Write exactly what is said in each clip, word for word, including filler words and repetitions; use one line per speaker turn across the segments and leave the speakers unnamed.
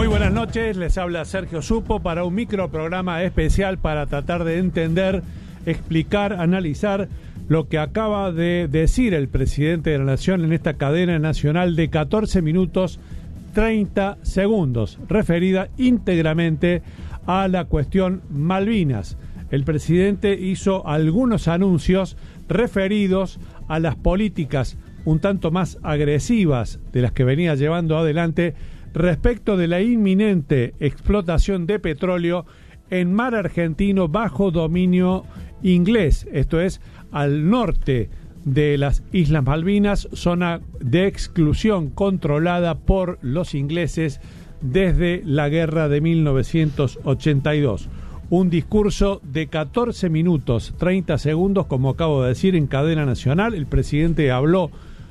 Muy buenas noches, les habla Sergio Supo para un microprograma especial para tratar de entender, explicar, analizar lo que acaba de decir el presidente de la Nación en esta cadena nacional de catorce minutos treinta segundos, referida íntegramente a la cuestión Malvinas. El presidente hizo algunos anuncios referidos a las políticas un tanto más agresivas de las que venía llevando adelante respecto de la inminente explotación de petróleo en mar argentino bajo dominio inglés, esto es, al norte de las Islas Malvinas, zona de exclusión controlada por los ingleses desde la guerra de mil novecientos ochenta y dos. Un discurso de catorce minutos treinta segundos, como acabo de decir, en cadena nacional. El presidente habló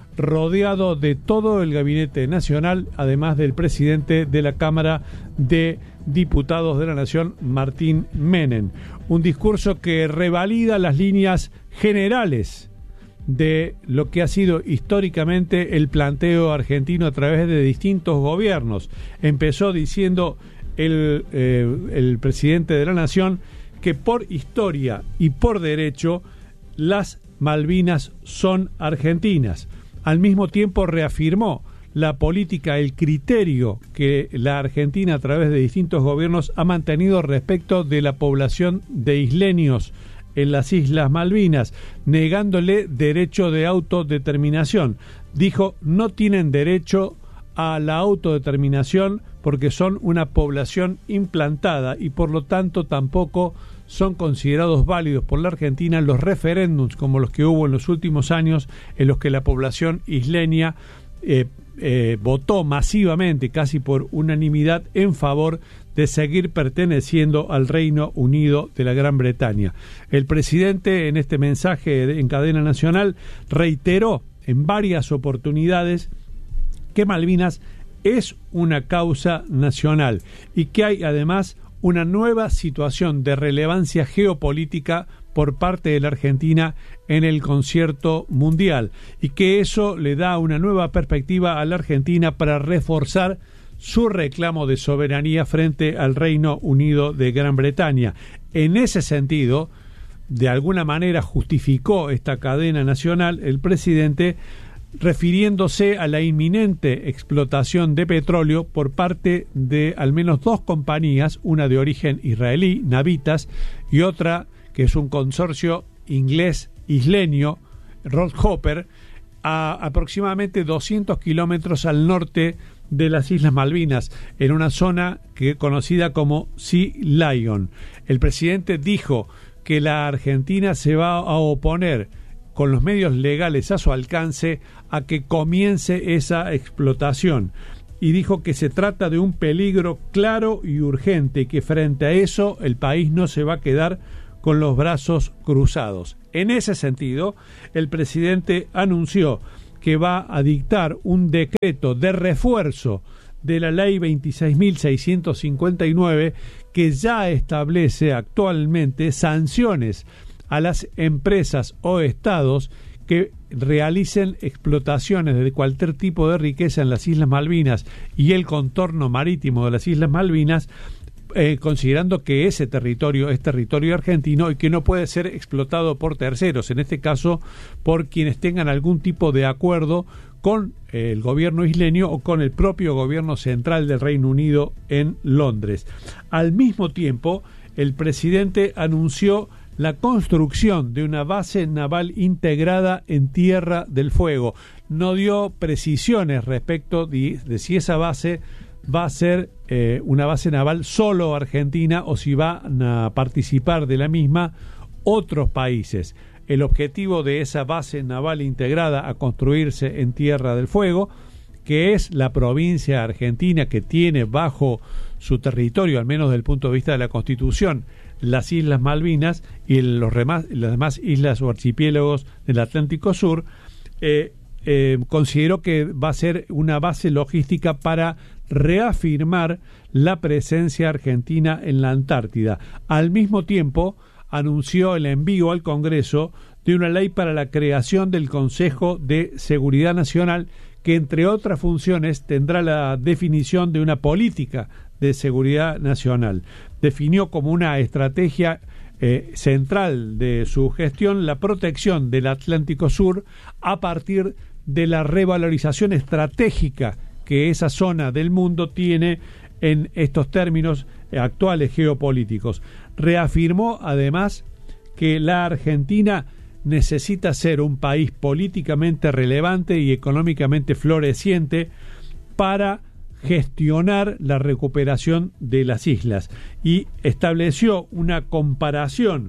rodeado de todo el gabinete nacional, además del presidente de la Cámara de Diputados de la Nación, Martín Menem. Un discurso que revalida las líneas generales de lo que ha sido históricamente el planteo argentino a través de distintos gobiernos. Empezó diciendo el, eh, el presidente de la Nación que por historia y por derecho las Malvinas son argentinas. Al mismo tiempo reafirmó la política, el criterio que la Argentina a través de distintos gobiernos ha mantenido respecto de la población de isleños en las Islas Malvinas, negándole derecho de autodeterminación. Dijo, no tienen derecho a la autodeterminación porque son una población implantada y por lo tanto tampoco son considerados válidos por la Argentina los referéndums como los que hubo en los últimos años, en los que la población isleña eh, eh, votó masivamente, casi por unanimidad, en favor de seguir perteneciendo al Reino Unido de la Gran Bretaña. El presidente, en este mensaje en cadena nacional, reiteró en varias oportunidades que Malvinas es una causa nacional y que hay además una nueva situación de relevancia geopolítica por parte de la Argentina en el concierto mundial y que eso le da una nueva perspectiva a la Argentina para reforzar su reclamo de soberanía frente al Reino Unido de Gran Bretaña. En ese sentido, de alguna manera justificó esta cadena nacional el presidente refiriéndose a la inminente explotación de petróleo por parte de al menos dos compañías, una de origen israelí, Navitas, y otra que es un consorcio inglés isleño, Rockhopper, a aproximadamente doscientos kilómetros al norte de las Islas Malvinas, en una zona que conocida como Sea Lion. El presidente dijo que la Argentina se va a oponer con los medios legales a su alcance a que comience esa explotación y dijo que se trata de un peligro claro y urgente y que frente a eso el país no se va a quedar con los brazos cruzados. En ese sentido, el presidente anunció que va a dictar un decreto de refuerzo de la ley veintiséis mil seiscientos cincuenta y nueve que ya establece actualmente sanciones a las empresas o estados que realicen explotaciones de cualquier tipo de riqueza en las Islas Malvinas y el contorno marítimo de las Islas Malvinas, eh, considerando que ese territorio es territorio argentino y que no puede ser explotado por terceros, en este caso por quienes tengan algún tipo de acuerdo con eh, el gobierno isleño o con el propio gobierno central del Reino Unido en Londres. Al mismo tiempo, el presidente anunció la construcción de una base naval integrada en Tierra del Fuego. No dio precisiones respecto de, de si esa base va a ser eh, una base naval solo argentina o si van a participar de la misma otros países. El objetivo de esa base naval integrada a construirse en Tierra del Fuego, que es la provincia argentina que tiene bajo su territorio, al menos desde el punto de vista de la Constitución, las Islas Malvinas y los demás, las demás islas o archipiélagos del Atlántico Sur, eh, eh, considero que va a ser una base logística para reafirmar la presencia argentina en la Antártida. Al mismo tiempo, anunció el envío al Congreso de una ley para la creación del Consejo de Seguridad Nacional que entre otras funciones tendrá la definición de una política de seguridad nacional. Definió como una estrategia eh, central de su gestión la protección del Atlántico Sur a partir de la revalorización estratégica que esa zona del mundo tiene en estos términos actuales geopolíticos. Reafirmó además que la Argentina necesita ser un país políticamente relevante y económicamente floreciente para gestionar la recuperación de las islas, y estableció una comparación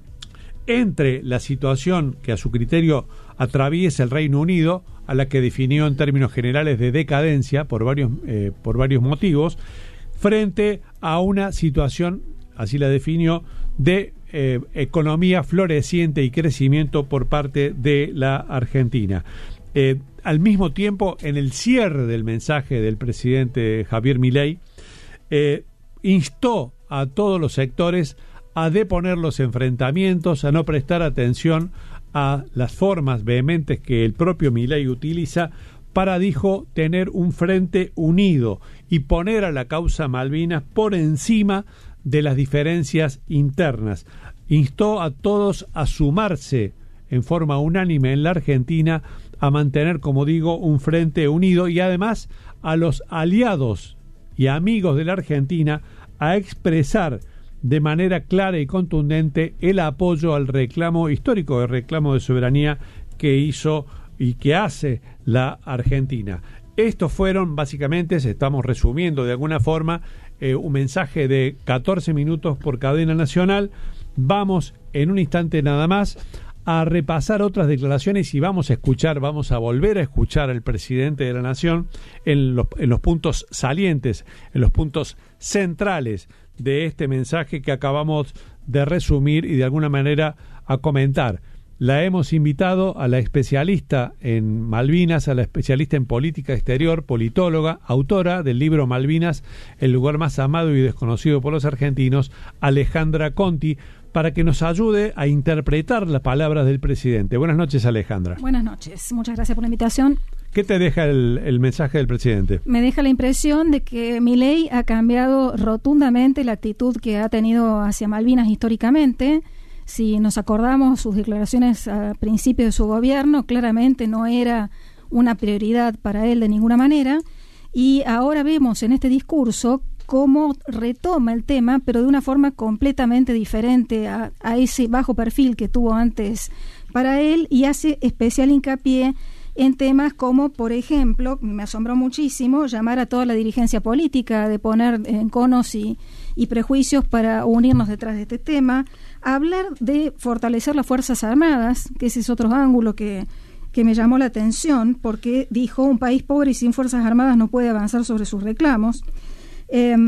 entre la situación que a su criterio atraviesa el Reino Unido, a la que definió en términos generales de decadencia por varios, eh, por varios motivos, frente a una situación, así la definió, de eh, economía floreciente y crecimiento por parte de la Argentina. Eh, al mismo tiempo, en el cierre del mensaje del presidente Javier Milei, eh, instó a todos los sectores a deponer los enfrentamientos, a no prestar atención a las formas vehementes que el propio Milei utiliza para, dijo, tener un frente unido y poner a la causa Malvinas por encima de las diferencias internas. Instó a todos a sumarse en forma unánime en la Argentina a mantener, como digo, un frente unido, y además a los aliados y amigos de la Argentina a expresar de manera clara y contundente el apoyo al reclamo histórico, el reclamo de soberanía que hizo y que hace la Argentina. Estos fueron, básicamente, estamos resumiendo de alguna forma, eh, un mensaje de catorce minutos por cadena nacional. Vamos en un instante nada más a repasar otras declaraciones y vamos a escuchar, vamos a volver a escuchar al presidente de la Nación en los, en los puntos salientes, en los puntos centrales de este mensaje que acabamos de resumir y de alguna manera a comentar. La hemos invitado a la especialista en Malvinas, a la especialista en política exterior, politóloga, autora del libro Malvinas, el lugar más amado y desconocido por los argentinos, Alejandra Conti, para que nos ayude a interpretar las palabras del presidente. Buenas noches, Alejandra.
Buenas noches, muchas gracias por la invitación.
¿Qué te deja el, el mensaje del presidente?
Me deja la impresión de que Milei ha cambiado rotundamente la actitud que ha tenido hacia Malvinas históricamente. Si nos acordamos sus declaraciones a principio de su gobierno, claramente no era una prioridad para él de ninguna manera, y ahora vemos en este discurso cómo retoma el tema, pero de una forma completamente diferente a, a ese bajo perfil que tuvo antes para él, y hace especial hincapié en temas como, por ejemplo, me asombró muchísimo, llamar a toda la dirigencia política de poner en conos y, y prejuicios para unirnos detrás de este tema, hablar de fortalecer las Fuerzas Armadas, que ese es otro ángulo que, que me llamó la atención, porque dijo, un país pobre y sin Fuerzas Armadas no puede avanzar sobre sus reclamos. Eh,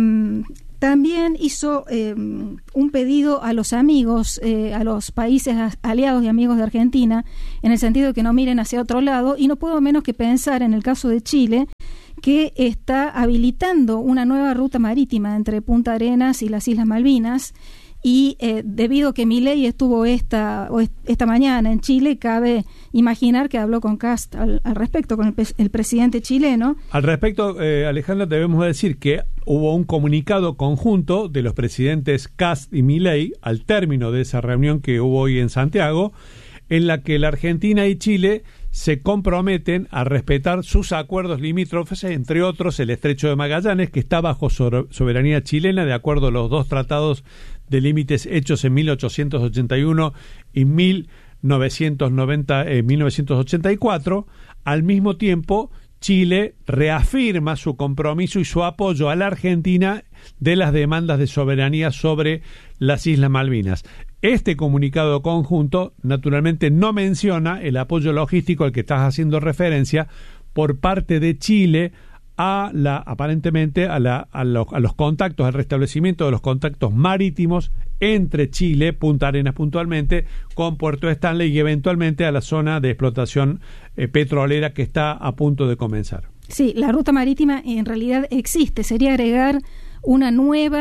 también hizo eh, un pedido a los amigos, eh, a los países aliados y amigos de Argentina, en el sentido de que no miren hacia otro lado, y no puedo menos que pensar en el caso de Chile, que está habilitando una nueva ruta marítima entre Punta Arenas y las Islas Malvinas, y eh, debido a que Milei estuvo esta, esta mañana en Chile, cabe imaginar que habló con Kast al, al respecto, con el, el presidente chileno. Al respecto, eh, Alejandra, debemos decir que hubo un comunicado conjunto de los presidentes Kast y Milei al término de esa reunión que hubo hoy en Santiago, en la que la Argentina y Chile se comprometen a respetar sus acuerdos limítrofes, entre otros el Estrecho de Magallanes, que está bajo soberanía chilena de acuerdo a los dos tratados de límites hechos en mil ochocientos ochenta y uno y mil novecientos noventa, eh, mil novecientos ochenta y cuatro. Al mismo tiempo, Chile reafirma su compromiso y su apoyo a la Argentina de las demandas de soberanía sobre las Islas Malvinas. Este comunicado conjunto, naturalmente, no menciona el apoyo logístico al que estás haciendo referencia por parte de Chile a la, aparentemente, a, la, a, los, a los contactos, al restablecimiento de los contactos marítimos entre Chile, Punta Arenas puntualmente, con Puerto Stanley y eventualmente a la zona de explotación eh, petrolera que está a punto de comenzar. Sí, la ruta marítima en realidad existe. Sería agregar una nueva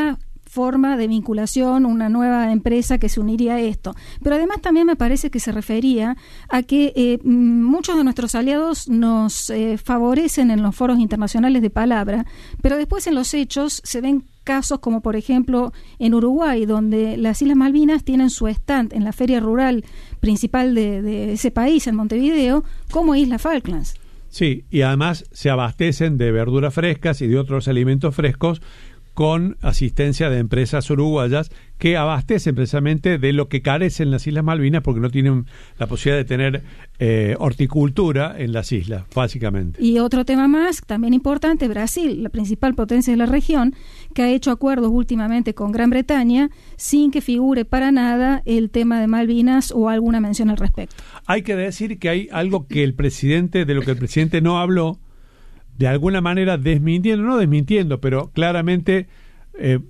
forma de vinculación, una nueva empresa que se uniría a esto. Pero además también me parece que se refería a que eh, muchos de nuestros aliados nos eh, favorecen en los foros internacionales de palabra, pero después en los hechos se ven casos como por ejemplo en Uruguay, donde las Islas Malvinas tienen su stand en la feria rural principal de, de ese país, en Montevideo, como Isla Falklands.
Sí, y además se abastecen de verduras frescas y de otros alimentos frescos con asistencia de empresas uruguayas que abastecen precisamente de lo que carecen las Islas Malvinas porque no tienen la posibilidad de tener eh, horticultura en las islas, básicamente.
Y otro tema más, también importante, Brasil, la principal potencia de la región, que ha hecho acuerdos últimamente con Gran Bretaña sin que figure para nada el tema de Malvinas o alguna mención al respecto. Hay
que decir que hay algo que el presidente, de lo que el presidente no habló, de alguna manera desmintiendo, no desmintiendo, pero claramente eh,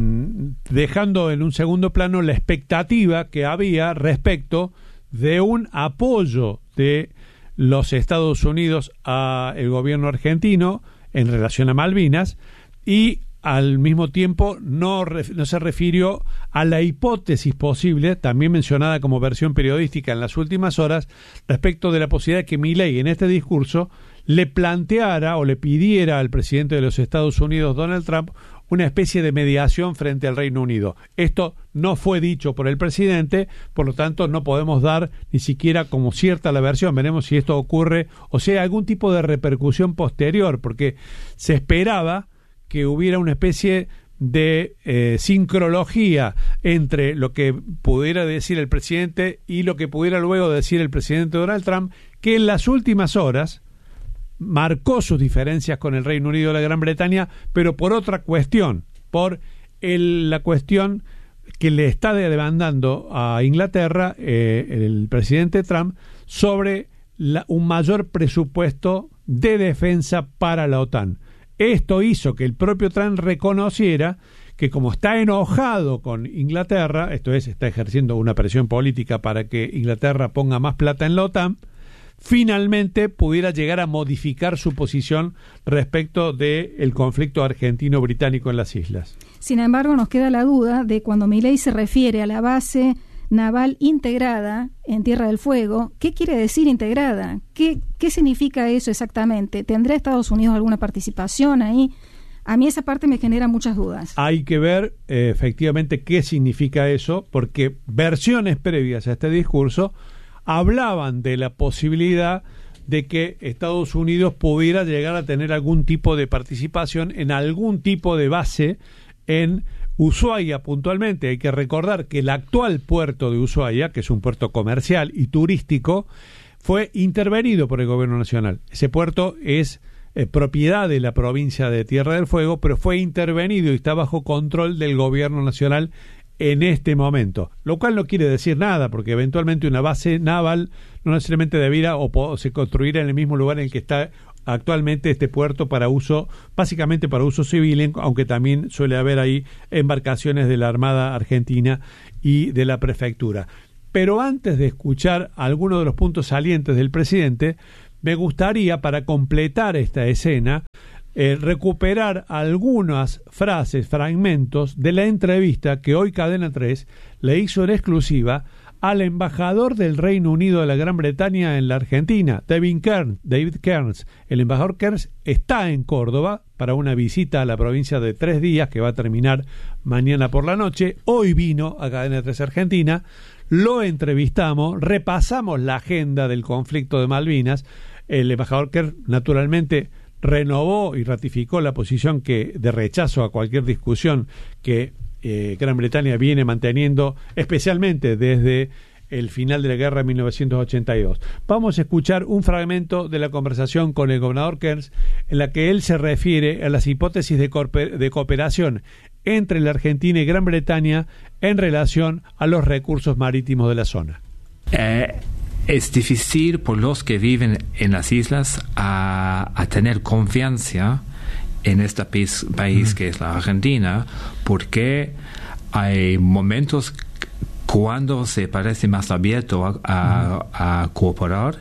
dejando en un segundo plano la expectativa que había respecto de un apoyo de los Estados Unidos al gobierno argentino en relación a Malvinas, y al mismo tiempo no, no se refirió a la hipótesis posible, también mencionada como versión periodística en las últimas horas, respecto de la posibilidad de que Milei en este discurso le planteara o le pidiera al presidente de los Estados Unidos, Donald Trump, una especie de mediación frente al Reino Unido. Esto no fue dicho por el presidente, por lo tanto no podemos dar ni siquiera como cierta la versión. Veremos si esto ocurre o sea algún tipo de repercusión posterior, porque se esperaba que hubiera una especie de eh, sincrología entre lo que pudiera decir el presidente y lo que pudiera luego decir el presidente Donald Trump, que en las últimas horas marcó sus diferencias con el Reino Unido de la Gran Bretaña, pero por otra cuestión, por el, la cuestión que le está demandando a Inglaterra eh, el presidente Trump sobre la, un mayor presupuesto de defensa para la OTAN. Esto hizo que el propio Trump reconociera que como está enojado con Inglaterra, esto es, está ejerciendo una presión política para que Inglaterra ponga más plata en la OTAN, finalmente pudiera llegar a modificar su posición respecto del conflicto argentino-británico en las islas.
Sin embargo, nos queda la duda de cuando Milei se refiere a la base naval integrada en Tierra del Fuego, ¿qué quiere decir integrada? ¿Qué, qué significa eso exactamente? ¿Tendrá Estados Unidos alguna participación ahí? A mí esa parte me genera muchas dudas.
Hay que ver eh, efectivamente qué significa eso, porque versiones previas a este discurso hablaban de la posibilidad de que Estados Unidos pudiera llegar a tener algún tipo de participación en algún tipo de base en Ushuaia puntualmente. Hay que recordar que el actual puerto de Ushuaia, que es un puerto comercial y turístico, fue intervenido por el gobierno nacional. Ese puerto es eh, propiedad de la provincia de Tierra del Fuego, pero fue intervenido y está bajo control del gobierno nacional en este momento, lo cual no quiere decir nada, porque eventualmente una base naval no necesariamente debiera o, o se construirá en el mismo lugar en el que está actualmente este puerto para uso, básicamente para uso civil, aunque también suele haber ahí embarcaciones de la Armada Argentina y de la Prefectura. Pero antes de escuchar algunos de los puntos salientes del presidente, me gustaría, para completar esta escena, eh, recuperar algunas frases, fragmentos de la entrevista que hoy Cadena tres le hizo en exclusiva al embajador del Reino Unido de la Gran Bretaña en la Argentina, David Kearns. David Kearns. El embajador Kearns está en Córdoba para una visita a la provincia de tres días que va a terminar mañana por la noche. Hoy vino a Cadena tres Argentina, lo entrevistamos, repasamos la agenda del conflicto de Malvinas. El embajador Kearns, naturalmente, renovó y ratificó la posición que de rechazo a cualquier discusión que Eh, Gran Bretaña viene manteniendo, especialmente desde el final de la guerra de mil novecientos ochenta y dos. Vamos a escuchar un fragmento de la conversación con el gobernador Kearns, en la que él se refiere a las hipótesis de, corpe- de cooperación entre la Argentina y Gran Bretaña en relación a los recursos marítimos de la zona.
Eh, es difícil por los que viven en las islas a, a tener confianza en este país, país que es la Argentina, porque hay momentos cuando se parece más abierto a, a, a cooperar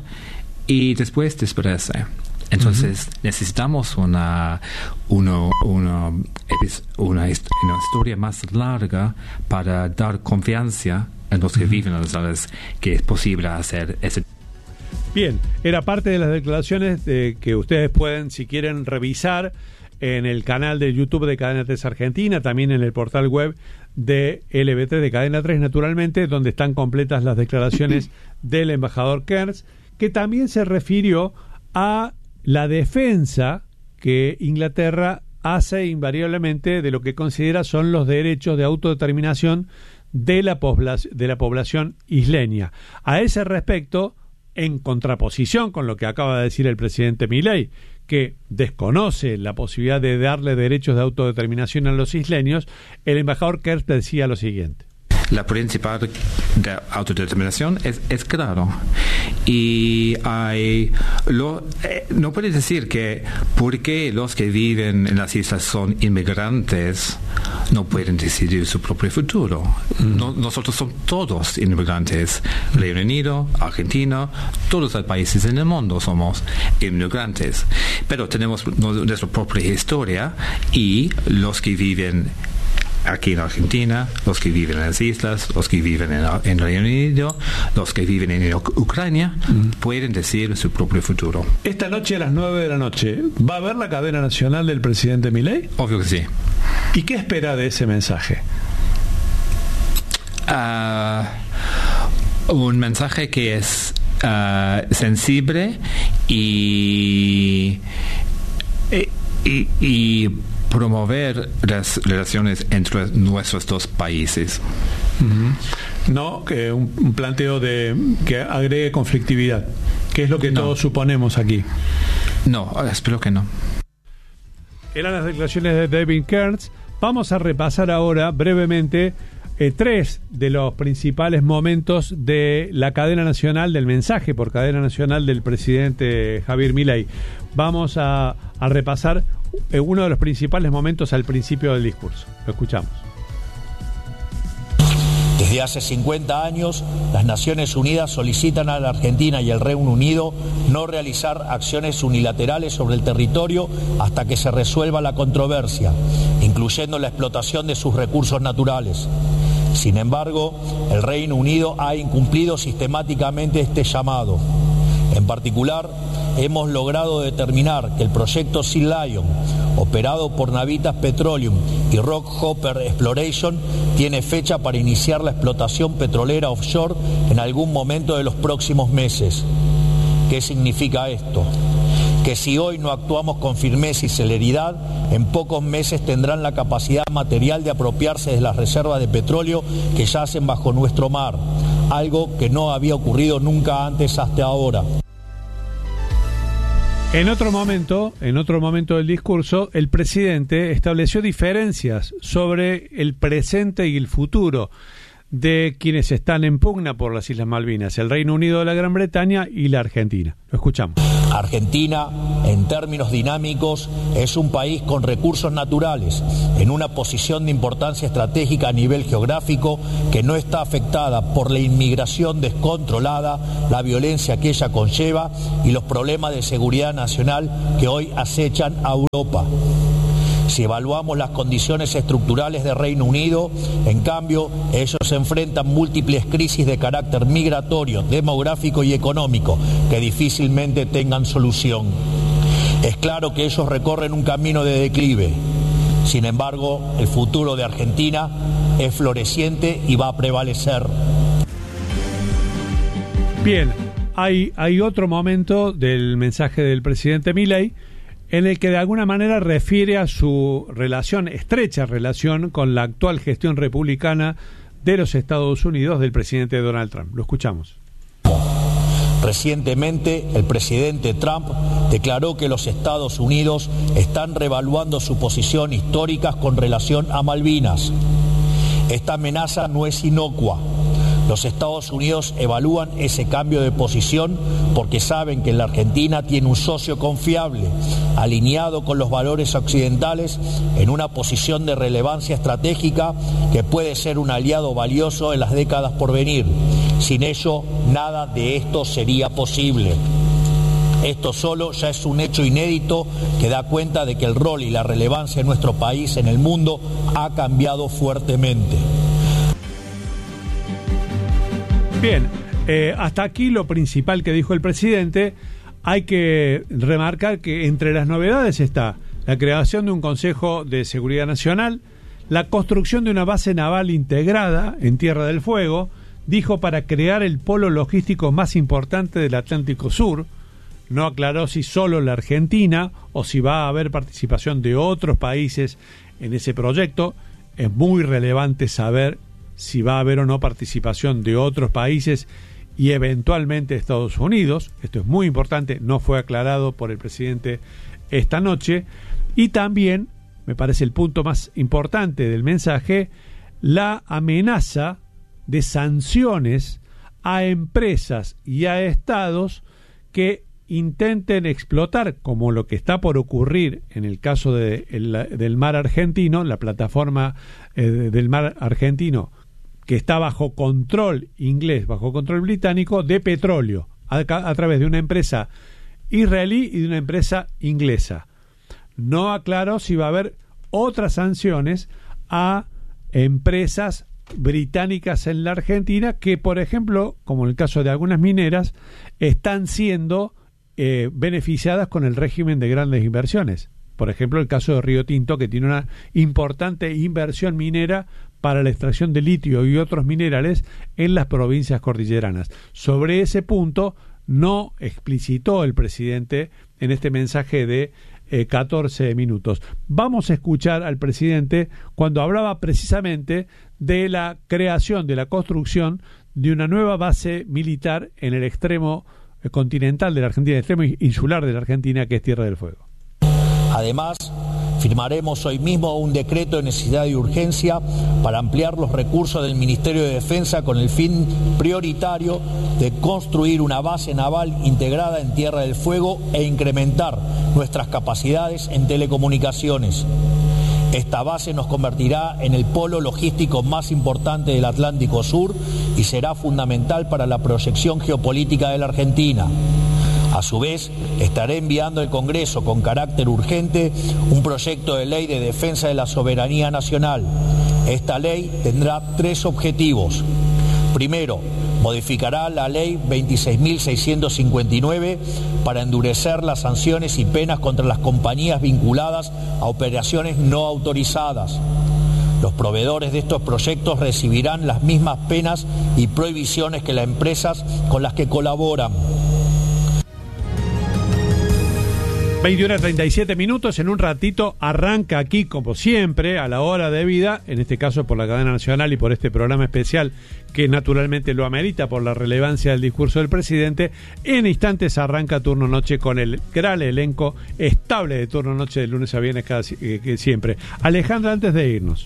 y después desaparece. Entonces uh-huh. necesitamos una, una, una una, una historia más larga para dar confianza en los que viven en las islas que es posible hacer ese.
Bien, era parte de las declaraciones de que ustedes pueden, si quieren, revisar en el canal de YouTube de Cadena tres Argentina, también en el portal web de L B tres de Cadena tres, naturalmente, donde están completas las declaraciones del embajador Kearns, que también se refirió a la defensa que Inglaterra hace invariablemente de lo que considera son los derechos de autodeterminación de la, poblac- de la población isleña. A ese respecto, en contraposición con lo que acaba de decir el presidente Milei, que desconoce la posibilidad de darle derechos de autodeterminación a los isleños, el embajador Kearns decía lo siguiente.
La principal de autodeterminación es, es claro. Y hay lo, eh, no puede decir que porque los que viven en las islas son inmigrantes no pueden decidir su propio futuro. Mm. No, nosotros somos todos inmigrantes. Reino Unido, Argentina, todos los países en el mundo somos inmigrantes. Pero tenemos nuestra propia historia y los que viven aquí en Argentina, los que viven en las islas, los que viven en, en Reino Unido, los que viven en Ucrania, mm. pueden decidir su propio futuro.
Esta noche a las nueve de la noche, ¿va a haber la cadena nacional del presidente Milei?
Obvio que sí.
¿Y qué espera de ese mensaje?
Uh, un mensaje que es uh, sensible y, y, y promover las relaciones entre nuestros dos países.
Uh-huh. No, que un, un planteo de que agregue conflictividad, que es lo que no. todos suponemos aquí.
No, espero que no.
Eran las declaraciones de David Kearns. Vamos a repasar ahora brevemente eh, tres de los principales momentos de la cadena nacional, del mensaje por cadena nacional del presidente Javier Milei. Vamos a, a repasar uno de los principales momentos al principio del discurso. Lo escuchamos.
Desde hace cincuenta años, las Naciones Unidas solicitan a la Argentina y al Reino Unido no realizar acciones unilaterales sobre el territorio hasta que se resuelva la controversia, incluyendo la explotación de sus recursos naturales. Sin embargo, el Reino Unido ha incumplido sistemáticamente este llamado. En particular, hemos logrado determinar que el proyecto Sea Lion, operado por Navitas Petroleum y Rockhopper Exploration, tiene fecha para iniciar la explotación petrolera offshore en algún momento de los próximos meses. ¿Qué significa esto? Que si hoy no actuamos con firmeza y celeridad, en pocos meses tendrán la capacidad material de apropiarse de las reservas de petróleo que yacen bajo nuestro mar, algo que no había ocurrido nunca antes hasta ahora.
En otro momento, en otro momento del discurso, el presidente estableció diferencias sobre el presente y el futuro de quienes están en pugna por las Islas Malvinas, el Reino Unido de la Gran Bretaña y la Argentina. Lo escuchamos.
Argentina, en términos dinámicos, es un país con recursos naturales, en una posición de importancia estratégica a nivel geográfico que no está afectada por la inmigración descontrolada, la violencia que ella conlleva y los problemas de seguridad nacional que hoy acechan a Europa. Si evaluamos las condiciones estructurales del Reino Unido, en cambio, ellos enfrentan múltiples crisis de carácter migratorio, demográfico y económico que difícilmente tengan solución. Es claro que ellos recorren un camino de declive. Sin embargo, el futuro de Argentina es floreciente y va a prevalecer.
Bien, hay, hay otro momento del mensaje del presidente Milei en el que de alguna manera refiere a su relación, estrecha relación con la actual gestión republicana de los Estados Unidos del presidente Donald Trump. Lo escuchamos.
Recientemente, el presidente Trump declaró que los Estados Unidos están reevaluando su posición histórica con relación a Malvinas. Esta amenaza no es inocua. Los Estados Unidos evalúan ese cambio de posición porque saben que la Argentina tiene un socio confiable, alineado con los valores occidentales, en una posición de relevancia estratégica que puede ser un aliado valioso en las décadas por venir. Sin ello, nada de esto sería posible. Esto solo ya es un hecho inédito que da cuenta de que el rol y la relevancia de nuestro país en el mundo ha cambiado fuertemente.
Bien, eh, hasta aquí lo principal que dijo el presidente. Hay que remarcar que entre las novedades está la creación de un Consejo de Seguridad Nacional, la construcción de una base naval integrada en Tierra del Fuego, dijo para crear el polo logístico más importante del Atlántico Sur. No aclaró si solo la Argentina o si va a haber participación de otros países en ese proyecto. Es muy relevante saber si va a haber o no participación de otros países y eventualmente Estados Unidos. Esto es muy importante, no fue aclarado por el presidente esta noche. Y también, me parece el punto más importante del mensaje, la amenaza de sanciones a empresas y a estados que intenten explotar, como lo que está por ocurrir en el caso de, el, del mar argentino, la plataforma eh, del mar argentino, que está bajo control inglés, bajo control británico, de petróleo, a, a través de una empresa israelí y de una empresa inglesa. No aclaró si va a haber otras sanciones a empresas británicas en la Argentina que, por ejemplo, como en el caso de algunas mineras, están siendo eh, beneficiadas con el régimen de grandes inversiones. Por ejemplo, el caso de Río Tinto, que tiene una importante inversión minera para la extracción de litio y otros minerales en las provincias cordilleranas. Sobre ese punto no explicitó el presidente en este mensaje de eh, catorce minutos. Vamos a escuchar al presidente cuando hablaba precisamente de la creación, de la construcción de una nueva base militar en el extremo continental de la Argentina, el extremo insular de la Argentina, que es Tierra del Fuego.
Además, firmaremos hoy mismo un decreto de necesidad y urgencia para ampliar los recursos del Ministerio de Defensa con el fin prioritario de construir una base naval integrada en Tierra del Fuego e incrementar nuestras capacidades en telecomunicaciones. Esta base nos convertirá en el polo logístico más importante del Atlántico Sur y será fundamental para la proyección geopolítica de la Argentina. A su vez, estaré enviando al Congreso con carácter urgente un proyecto de ley de defensa de la soberanía nacional. Esta ley tendrá tres objetivos. Primero, modificará la ley veintiséis mil seiscientos cincuenta y nueve para endurecer las sanciones y penas contra las compañías vinculadas a operaciones no autorizadas. Los proveedores de estos proyectos recibirán las mismas penas y prohibiciones que las empresas con las que colaboran.
veintiuna treinta y siete minutos, en un ratito arranca aquí, como siempre, a la hora de vida, en este caso por la cadena nacional y por este programa especial que naturalmente lo amerita por la relevancia del discurso del presidente. En instantes arranca Turno Noche con el gran elenco estable de Turno Noche de lunes a viernes cada, eh, siempre. Alejandra, antes de irnos,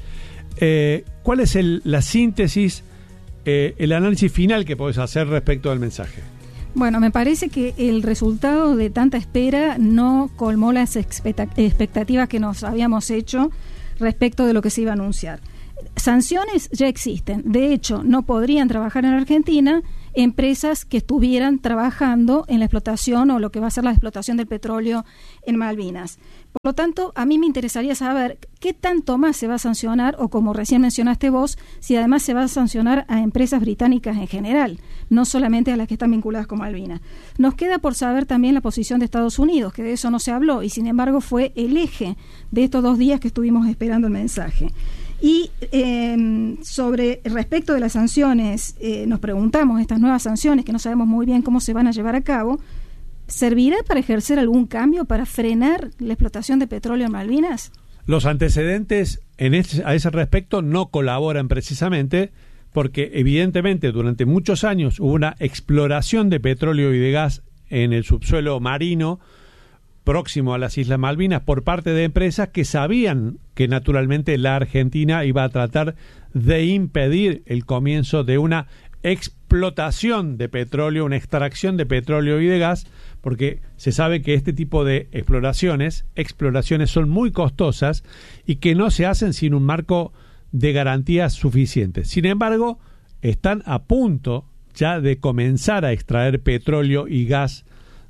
eh, ¿cuál es el, la síntesis, eh, el análisis final que podés hacer respecto al mensaje?
Bueno, me parece que el resultado de tanta espera no colmó las expectativas que nos habíamos hecho respecto de lo que se iba a anunciar. Sanciones ya existen. De hecho, no podrían trabajar en Argentina empresas que estuvieran trabajando en la explotación o lo que va a ser la explotación del petróleo en Malvinas. Por lo tanto, a mí me interesaría saber qué tanto más se va a sancionar, o como recién mencionaste vos, si además se va a sancionar a empresas británicas en general, no solamente a las que están vinculadas con Malvinas. Nos queda por saber también la posición de Estados Unidos, que de eso no se habló, y sin embargo fue el eje de estos dos días que estuvimos esperando el mensaje. Y eh, sobre respecto de las sanciones, eh, nos preguntamos, estas nuevas sanciones que no sabemos muy bien cómo se van a llevar a cabo, ¿servirá para ejercer algún cambio para frenar la explotación de petróleo en Malvinas?
Los antecedentes en ese, a ese respecto no colaboran precisamente porque evidentemente durante muchos años hubo una exploración de petróleo y de gas en el subsuelo marino próximo a las Islas Malvinas por parte de empresas que sabían que naturalmente la Argentina iba a tratar de impedir el comienzo de una explotación de petróleo, una extracción de petróleo y de gas, porque se sabe que este tipo de exploraciones, exploraciones son muy costosas y que no se hacen sin un marco de garantías suficientes. Sin embargo, están a punto ya de comenzar a extraer petróleo y gas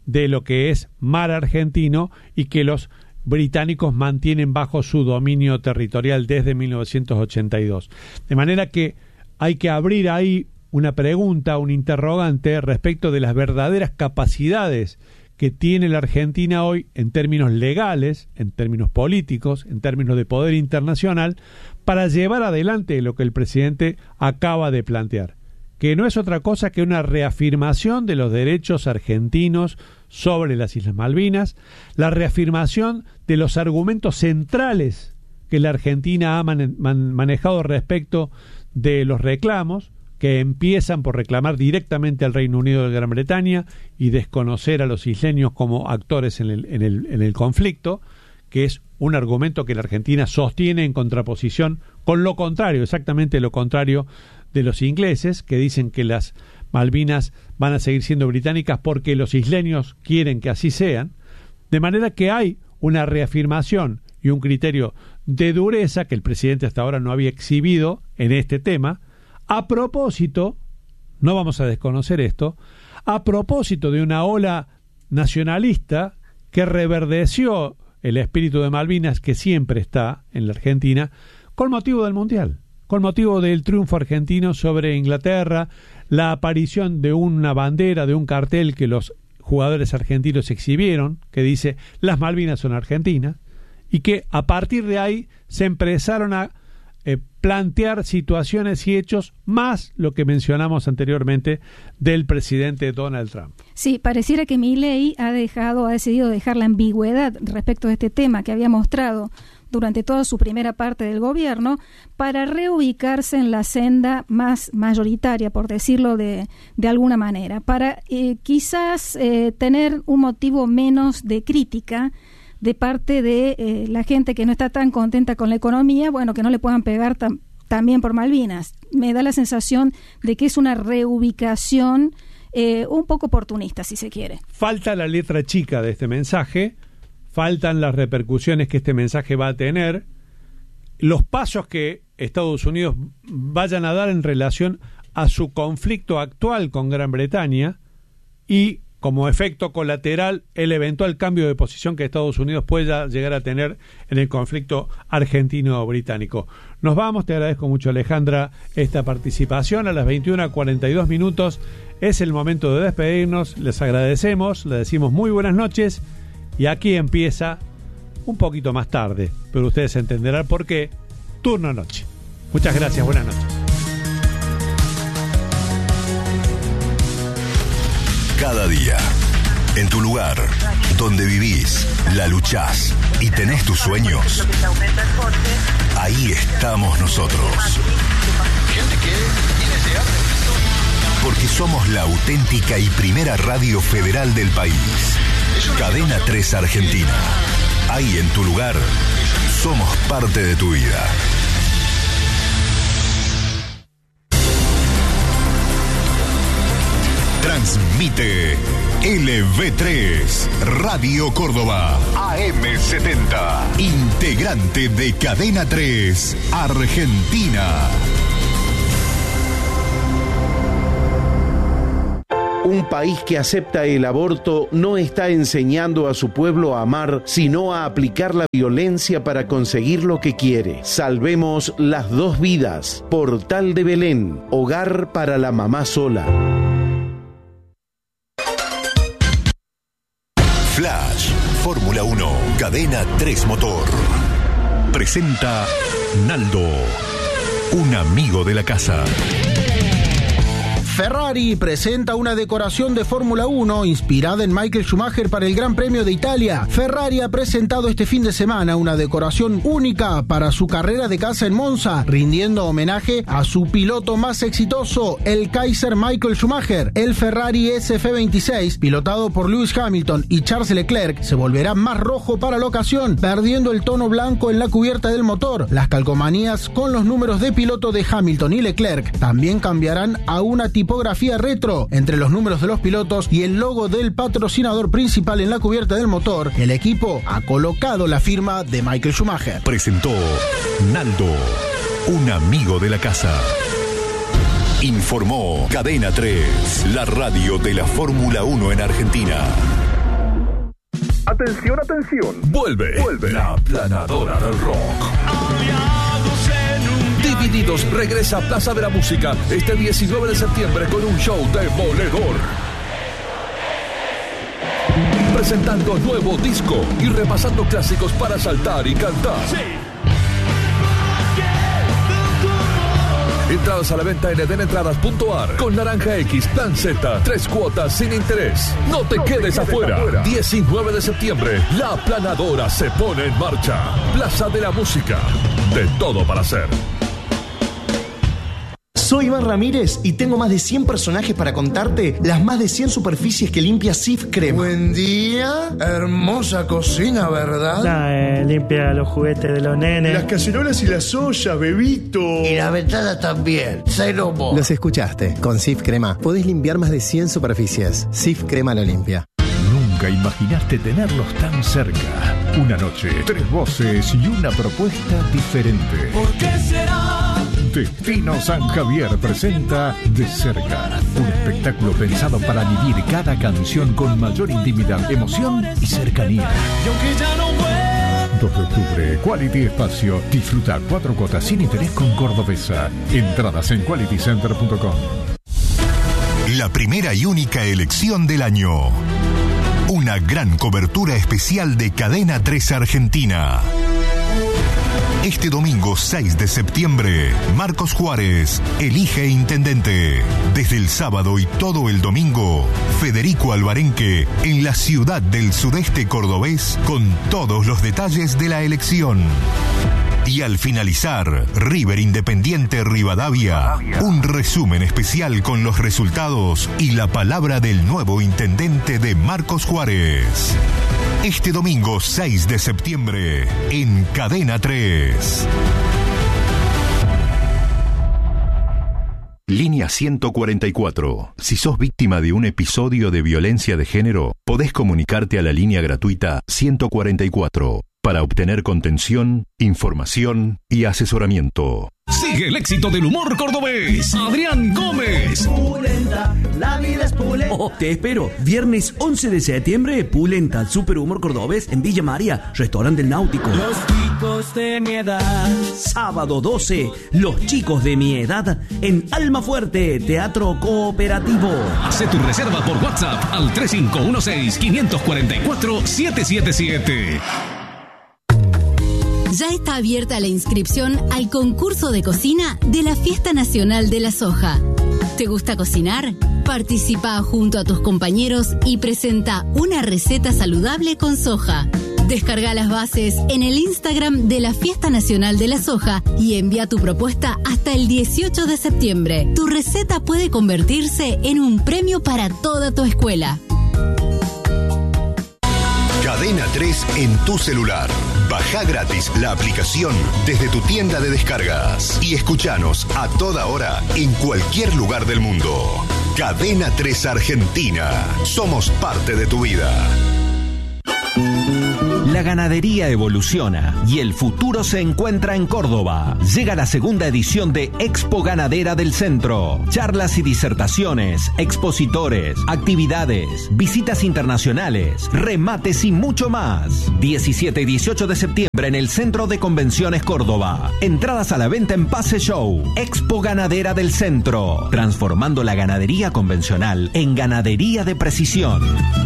de lo que es mar argentino y que los británicos mantienen bajo su dominio territorial desde mil novecientos ochenta y dos. De manera que hay que abrir ahí una pregunta, un interrogante respecto de las verdaderas capacidades que tiene la Argentina hoy en términos legales, en términos políticos, en términos de poder internacional, para llevar adelante lo que el presidente acaba de plantear, que no es otra cosa que una reafirmación de los derechos argentinos sobre las Islas Malvinas, la reafirmación de los argumentos centrales que la Argentina ha man- man- manejado respecto de los reclamos, que empiezan por reclamar directamente al Reino Unido de Gran Bretaña y desconocer a los isleños como actores en el, en el, en el conflicto, que es un argumento que la Argentina sostiene en contraposición con lo contrario, exactamente lo contrario de los ingleses, que dicen que las Malvinas van a seguir siendo británicas porque los isleños quieren que así sean, de manera que hay una reafirmación y un criterio de dureza que el presidente hasta ahora no había exhibido en este tema, a propósito, no vamos a desconocer esto, a propósito de una ola nacionalista que reverdeció el espíritu de Malvinas que siempre está en la Argentina con motivo del Mundial, con motivo del triunfo argentino sobre Inglaterra, la aparición de una bandera, de un cartel que los jugadores argentinos exhibieron, que dice las Malvinas son argentinas, y que a partir de ahí se empezaron a Eh, plantear situaciones y hechos más lo que mencionamos anteriormente del presidente Donald Trump.
Sí, pareciera que Milei ha dejado, ha decidido dejar la ambigüedad respecto de este tema que había mostrado durante toda su primera parte del gobierno para reubicarse en la senda más mayoritaria, por decirlo de, de alguna manera, para eh, quizás eh, tener un motivo menos de crítica de parte de eh, la gente que no está tan contenta con la economía, bueno, que no le puedan pegar tam- también por Malvinas. Me da la sensación de que es una reubicación eh, un poco oportunista, si se quiere.
Falta la letra chica de este mensaje, faltan las repercusiones que este mensaje va a tener, los pasos que Estados Unidos vayan a dar en relación a su conflicto actual con Gran Bretaña y, como efecto colateral, el eventual cambio de posición que Estados Unidos pueda llegar a tener en el conflicto argentino-británico. Nos vamos, te agradezco mucho, Alejandra, esta participación. A las veintiuna cuarenta y dos minutos es el momento de despedirnos. Les agradecemos, les decimos muy buenas noches y aquí empieza un poquito más tarde, pero ustedes entenderán por qué, turno noche. Muchas gracias, buenas noches.
Cada día, en tu lugar, donde vivís, la luchás y tenés tus sueños, ahí estamos nosotros. Porque somos la auténtica y primera radio federal del país. Cadena tres Argentina. Ahí en tu lugar, somos parte de tu vida. Transmite L V tres, Radio Córdoba, A M setenta, integrante de Cadena tres, Argentina.
Un país que acepta el aborto no está enseñando a su pueblo a amar, sino a aplicar la violencia para conseguir lo que quiere. Salvemos las dos vidas. Portal de Belén, hogar para la mamá sola.
Flash, Fórmula uno, Cadena tres Motor. Presenta Naldo, un amigo de la casa.
Ferrari presenta una decoración de Fórmula uno inspirada en Michael Schumacher para el Gran Premio de Italia. Ferrari ha presentado este fin de semana una decoración única para su carrera de casa en Monza, rindiendo homenaje a su piloto más exitoso, el Kaiser Michael Schumacher. El Ferrari S F veintiséis, pilotado por Lewis Hamilton y Charles Leclerc, se volverá más rojo para la ocasión, perdiendo el tono blanco en la cubierta del motor. Las calcomanías con los números de piloto de Hamilton y Leclerc también cambiarán a una tipografía tipografía retro entre los números de los pilotos y el logo del patrocinador principal en la cubierta del motor. El equipo ha colocado la firma de Michael Schumacher.
Presentó Naldo, un amigo de la casa. Informó Cadena tres, la radio de la Fórmula uno en Argentina.
Atención, atención.
Vuelve, Vuelve. La Planadora del Rock. Divididos regresa a Plaza de la Música este diecinueve de septiembre con un show demoledor. Presentando nuevo disco y repasando clásicos para saltar y cantar. Sí. Entradas a la venta en eden entradas punto a r con Naranja X, Plan Z, tres cuotas sin interés. No te, no quedes, te quedes afuera. afuera. diecinueve de septiembre, La Planadora se pone en marcha. Plaza de la Música. De todo para hacer.
Soy Iván Ramírez y tengo más de cien personajes para contarte las más de cien superficies que limpia Cif Crema.
Buen día, hermosa cocina, ¿verdad?
Nah, eh, limpia los juguetes de los nenes.
Las cacerolas y las ollas, bebito.
Y la ventana también, Ceromo.
Los escuchaste, con Cif Crema podés limpiar más de cien superficies. Cif Crema lo limpia.
Nunca imaginaste tenerlos tan cerca. Una noche, tres voces y una propuesta diferente.
¿Por qué será?
Destino San Javier presenta De Cerca, un espectáculo pensado para vivir cada canción con mayor intimidad, emoción y cercanía. dos de octubre, Quality Espacio. Disfruta cuatro cuotas sin interés con Cordobesa. Entradas en quality center punto com.
La primera y única elección del año. Una gran cobertura especial de Cadena tres Argentina. Este domingo seis de septiembre, Marcos Juárez elige intendente. Desde el sábado y todo el domingo, Federico Albarenque en la ciudad del sudeste cordobés con todos los detalles de la elección. Y al finalizar, River Independiente Rivadavia, un resumen especial con los resultados y la palabra del nuevo intendente de Marcos Juárez. Este domingo seis de septiembre, en Cadena tres. Línea ciento cuarenta y cuatro. Si sos víctima de un episodio de violencia de género, podés comunicarte a la línea gratuita ciento cuarenta y cuatro para obtener contención, información y asesoramiento.
Sigue el éxito del humor cordobés. Adrián Gómez.
Pulenta, la vida es pulenta. Oh, te espero. Viernes once de septiembre, Pulenta, super humor cordobés en Villa María, restaurante del Náutico.
Los chicos de mi edad.
Sábado doce, Los chicos de mi edad en Almafuerte, Teatro Cooperativo.
Hace tu reserva por WhatsApp al tres cinco uno seis, cinco cuatro cuatro, siete siete siete.
Ya está abierta la inscripción al concurso de cocina de la Fiesta Nacional de la Soja. ¿Te gusta cocinar? Participa junto a tus compañeros y presenta una receta saludable con soja. Descarga las bases en el Instagram de la Fiesta Nacional de la Soja y envía tu propuesta hasta el dieciocho de septiembre. Tu receta puede convertirse en un premio para toda tu escuela.
Cadena tres en tu celular. Baja gratis la aplicación desde tu tienda de descargas y escuchanos a toda hora en cualquier lugar del mundo. Cadena tres Argentina. Somos parte de tu vida.
La ganadería evoluciona y el futuro se encuentra en Córdoba. Llega la segunda edición de Expo Ganadera del Centro. Charlas y disertaciones, expositores, actividades, visitas internacionales, remates y mucho más. diecisiete y dieciocho de septiembre en el Centro de Convenciones Córdoba. Entradas a la venta en Pase Show. Expo Ganadera del Centro. Transformando la ganadería convencional en ganadería de precisión.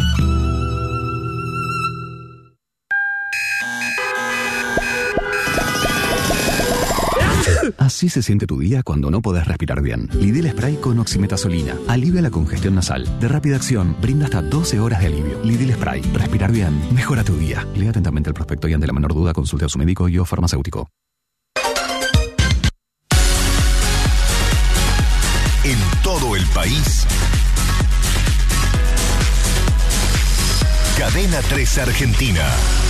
Así se siente tu día cuando no podés respirar bien. Lidl Spray con oximetazolina. Alivia la congestión nasal. De rápida acción, brinda hasta doce horas de alivio. Lidl Spray. Respirar bien. Mejora tu día. Lea atentamente el prospecto y ante la menor duda consulte a su médico y o farmacéutico.
En todo el país, Cadena tres Argentina.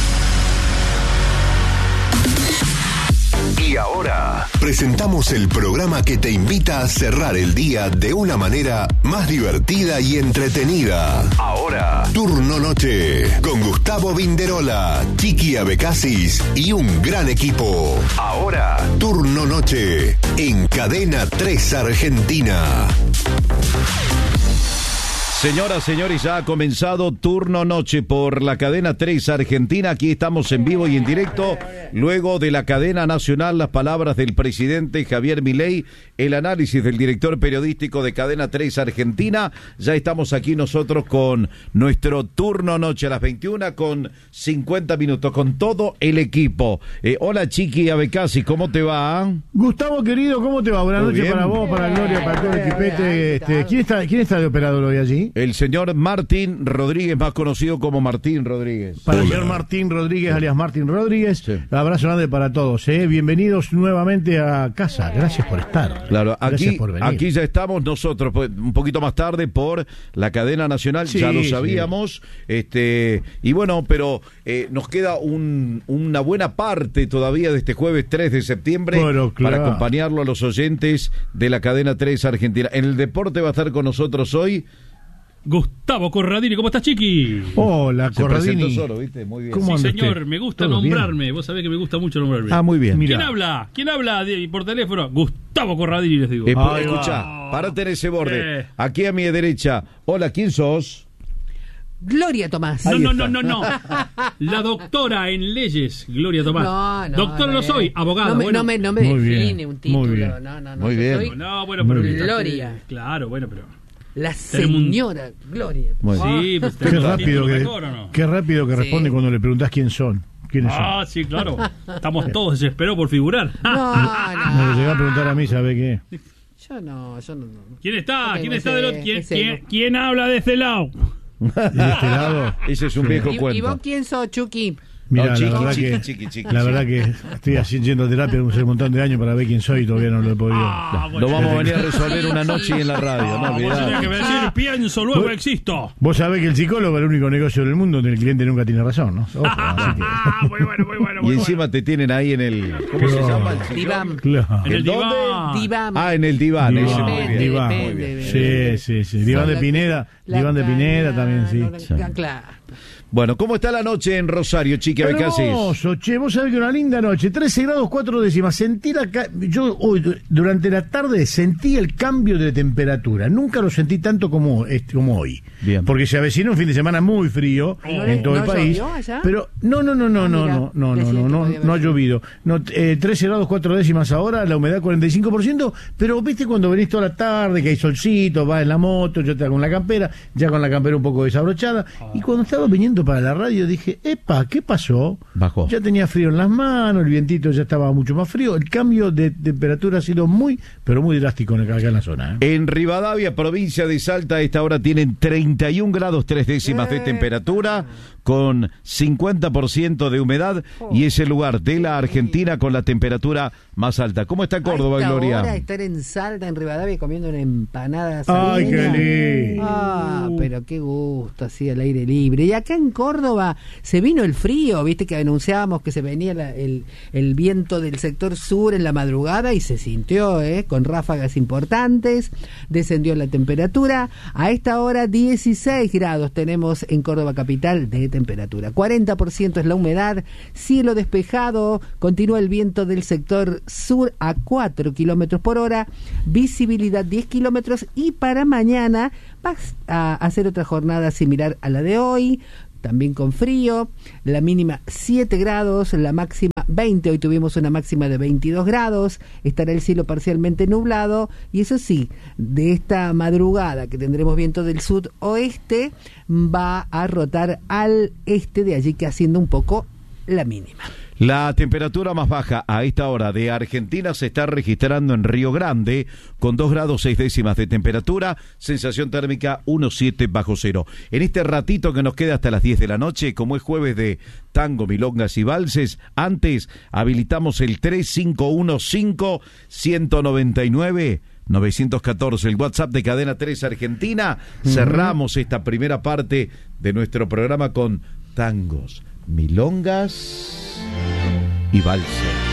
Y ahora presentamos el programa que te invita a cerrar el día de una manera más divertida y entretenida. Ahora, Turno Noche, con Gustavo Vinderola, Chiqui Abecasis y un gran equipo. Ahora, Turno Noche, en Cadena tres Argentina.
Señoras, señores, ya ha comenzado Turno Noche por la cadena tres Argentina. Aquí estamos en vivo y en directo. Luego de la cadena nacional, las palabras del presidente Javier Milei, el análisis del director periodístico de cadena tres Argentina. Ya estamos aquí nosotros con nuestro Turno Noche a las veintiuna con cincuenta minutos, con todo el equipo. Eh, hola, Chiqui Abecasi, ¿cómo te va?
Gustavo, querido, ¿cómo te va? Buenas noches
bien?
para vos, para Gloria, para todo el equipete. Este, ¿quién está, ¿Quién está de operador hoy allí?
El señor Martín Rodríguez, más conocido como Martín Rodríguez.
Para Hola. El señor Martín Rodríguez, alias Martín Rodríguez, sí. Abrazo grande para todos, ¿eh? Bienvenidos nuevamente a casa, gracias por estar.
Claro, aquí,
por venir.
aquí ya estamos nosotros, pues, un poquito más tarde por la cadena nacional, sí, ya lo sabíamos, sí. este y bueno, pero eh, nos queda un, una buena parte todavía de este jueves tres de septiembre pero, claro. para acompañarlo a los oyentes de la cadena tres Argentina. En el deporte va a estar con nosotros hoy
Gustavo Corradini. ¿Cómo estás, Chiqui?
Hola,
Se
Corradini.
presentó solo, ¿viste? Muy bien.
Sí, señor, usted? Me gusta nombrarme. Bien? Vos sabés que me gusta mucho nombrarme.
Ah, muy bien.
¿Quién Mirá. habla? ¿Quién habla de, por teléfono? Gustavo Corradini, les digo.
Eh, escuchá, párate en ese borde. Eh. Aquí a mi derecha. Hola, ¿quién sos?
Gloria Tomás.
No, no, no, no, no. La doctora en leyes, Gloria Tomás.
No, no.
Doctor
no,
lo soy, abogado.
No me,
bueno.
no me, no me define bien, un título.
Muy bien.
No, no, no.
Muy bien.
Soy
no, bueno, pero
Gloria.
Claro, bueno, pero.
La señora Gloria.
Sí, pues,
qué rápido que, mejor, no? qué rápido que sí. responde cuando le preguntás quién son. ¿Quiénes son?
Ah, sí, claro. Estamos todos desesperados por figurar.
No, no.
Me lo llegó a preguntar a mí, ¿sabe qué?
Yo no, yo no. no.
¿Quién está?
Okay,
¿Quién
ese,
está del otro? ¿Quién, ¿quién, ¿Quién habla de este lado?
¿De este lado?
Ese es un viejo
¿Y,
cuento.
¿Y vos quién sos, Chucky?
Mira,
no, chiqui,
la verdad,
chiqui,
que,
chiqui, chiqui,
la verdad que estoy así yendo a terapia hace un montón de años para ver quién soy y todavía no lo he podido.
Ah, lo vamos a venir a resolver una noche en la radio, no
olvidar. Vos tenés que decir, pienso, luego ¿Vos, existo.
Vos sabés que el psicólogo es el único negocio del mundo donde el cliente nunca tiene razón, ¿no? Ojo, así que...
muy bueno, muy bueno. Muy
y encima
bueno.
te tienen ahí en el... ¿Cómo no. se llama? El
diván.
Claro.
En el diván.
diván.
Ah, en el diván.
Diván.
Ese, muy bien.
diván.
Muy bien.
Sí, sí, sí. Diván de Pineda. Diván de Pineda también, sí.
sí. Claro.
Bueno, ¿cómo está la noche en Rosario, Chiqui Abecasi?
Hermoso, che, vos sabés que una linda noche, trece grados cuatro décimas, sentí la ca... yo hoy durante la tarde sentí el cambio de temperatura, nunca lo sentí tanto como este, como hoy. Bien. Porque se avecina un fin de semana muy frío oh. en todo ¿No el país, allá? Pero no, no, no, no, ah, no, mira, no, no, no, no, no, no ha llovido. No, eh, trece grados cuatro décimas ahora, la humedad cuarenta y cinco por ciento, pero viste cuando venís toda la tarde que hay solcito, vas en la moto, yo te con la campera, ya con la campera un poco desabrochada, oh. y cuando estaba viniendo para la radio dije, epa, ¿qué pasó?
Bajó.
Ya tenía frío en las manos, el vientito ya estaba mucho más frío, el cambio de temperatura ha sido muy, pero muy drástico acá en la zona. ¿eh?
En Rivadavia, provincia de Salta, a esta hora tienen treinta y un grados tres décimas de temperatura, con cincuenta por ciento de humedad, oh. y es el lugar de la Argentina con la temperatura más alta. ¿Cómo está Córdoba, Gloria?
Ahora estar en Salta, en Rivadavia, comiendo una empanada
salina. ¡Ay, qué lindo!
Ah, pero qué gusto, así al aire libre. Y acá en Córdoba se vino el frío, viste que anunciábamos que se venía la, el, el viento del sector sur en la madrugada y se sintió, ¿eh? Con ráfagas importantes, descendió la temperatura. A esta hora dieciséis grados tenemos en Córdoba capital de temperatura. cuarenta por ciento es la humedad, cielo despejado, continúa el viento del sector sur a cuatro kilómetros por hora, visibilidad diez kilómetros y para mañana vas a hacer otra jornada similar a la de hoy, también con frío, la mínima siete grados, la máxima veinte, hoy tuvimos una máxima de veintidós grados, estará el cielo parcialmente nublado y eso sí, de esta madrugada que tendremos viento del sudoeste, va a rotar al este, de allí que haciendo un poco la mínima.
La temperatura más baja a esta hora de Argentina se está registrando en Río Grande, con dos grados seis décimas de temperatura, sensación térmica uno coma siete bajo cero. En este ratito que nos queda hasta las diez de la noche, como es jueves de tango, milongas y valses, antes habilitamos el tres cinco uno cinco, uno nueve nueve, nueve uno cuatro, el WhatsApp de Cadena tres Argentina. Uh-huh. Cerramos esta primera parte de nuestro programa con tangos, milongas y valses.